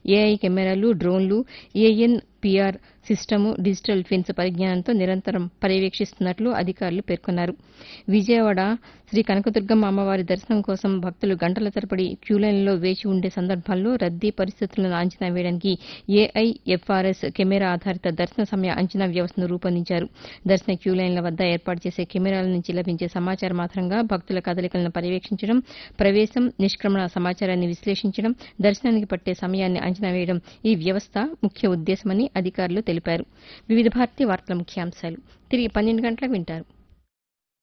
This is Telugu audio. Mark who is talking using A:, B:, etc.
A: ఏఐ కెమెరాలు, డ్రోన్లు, ఏఎన్పీఆర్ సిస్టమ్, డిజిటల్ ట్విన్స్ పరిజ్ఞానంతో నిరంతరం పర్యవేక్షిస్తున్నట్లు అధికారులు పేర్కొన్నారు. విజయవాడ శ్రీ కనకదుర్గమ్మ అమ్మవారి దర్శనం కోసం భక్తులు గంటల తరబడి క్యూలైన్లలో వేచి ఉండే సందర్భాల్లో రద్దీ పరిస్థితులను అంచనా వేయడానికి ఏఐఎఫ్ఆర్ఎస్ కెమెరా ఆధారిత దర్శన సమయ అంచనా వ్యవస్థను రూపొందించారు. దర్శన క్యూలైన్ల వద్ద ఏర్పాటు చేసే కెమెరాల నుంచి లభించే సమాచారం ఆధారంగా భక్తుల కదలికలను పర్యవేక్షించడం, ప్రవేశం, నిష్క్రమణ సమాచారాన్ని విశ్లేషించడం, దర్శనానికి పట్టే సమయాన్ని అంచనా వేయడం ఈ వ్యవస్థ ముఖ్య ఉద్దేశమని అధికారులు తెలిపారు. వివిధ భారతి వార్తల ముఖ్యాంశాలు తిరిగి 12 గంటలకు వింటారు.